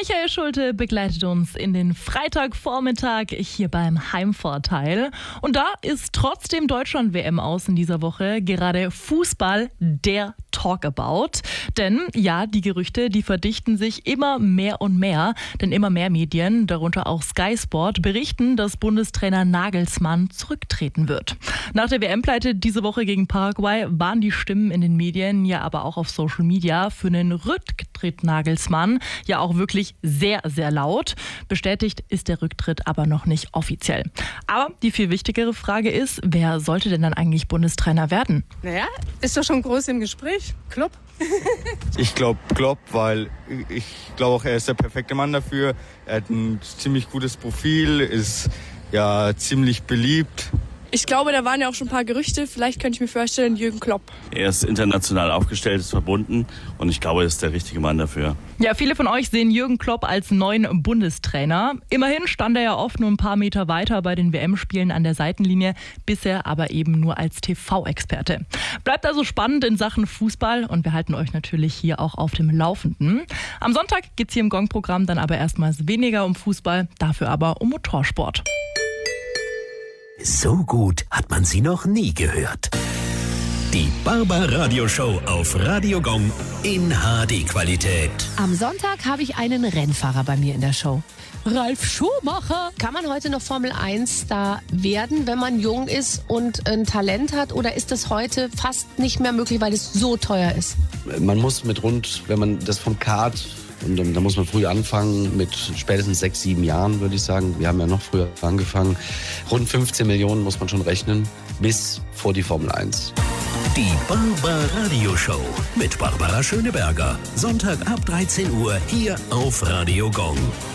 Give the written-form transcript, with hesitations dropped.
Michael Schulte begleitet uns in den Freitagvormittag hier beim Heimvorteil. Und da ist trotzdem Deutschland-WM aus in dieser Woche gerade Fußball der Talkabout. Denn ja, die Gerüchte, die verdichten sich immer mehr und mehr. Denn immer mehr Medien, darunter auch Sky Sport, berichten, dass Bundestrainer Nagelsmann zurücktreten wird. Nach der WM-Pleite diese Woche gegen Paraguay waren die Stimmen in den Medien, ja aber auch auf Social Media, für einen Rücktritt Nagelsmann ja auch wirklich sehr, sehr laut. Bestätigt ist der Rücktritt aber noch nicht offiziell. Aber die viel wichtigere Frage ist, wer sollte denn dann eigentlich Bundestrainer werden? Naja, ist doch schon groß im Gespräch. Klopp. Ich glaube Klopp, weil ich glaube auch, er ist der perfekte Mann dafür. Er hat ein ziemlich gutes Profil, ist ja ziemlich beliebt. Ich glaube, da waren ja auch schon ein paar Gerüchte. Vielleicht könnte ich mir vorstellen, Jürgen Klopp. Er ist international aufgestellt, ist verbunden und ich glaube, er ist der richtige Mann dafür. Ja, viele von euch sehen Jürgen Klopp als neuen Bundestrainer. Immerhin stand er ja oft nur ein paar Meter weiter bei den WM-Spielen an der Seitenlinie, bisher aber eben nur als TV-Experte. Bleibt also spannend in Sachen Fußball und wir halten euch natürlich hier auch auf dem Laufenden. Am Sonntag geht es hier im Gong-Programm dann aber erstmals weniger um Fußball, dafür aber um Motorsport. So gut hat man sie noch nie gehört. Die Barbaradio-Show auf Radio Gong in HD-Qualität. Am Sonntag habe ich einen Rennfahrer bei mir in der Show. Ralf Schumacher. Kann man heute noch Formel 1 Star werden, wenn man jung ist und ein Talent hat? Oder ist das heute fast nicht mehr möglich, weil es so teuer ist? Man muss wenn man das vom Kart, und da muss man früh anfangen, mit spätestens 6, 7 Jahren, würde ich sagen. Wir haben ja noch früher angefangen. Rund 15 Millionen muss man schon rechnen, bis vor die Formel 1. Die Barbaradio-Show mit Barbara Schöneberger. Sonntag ab 13 Uhr hier auf Radio Gong.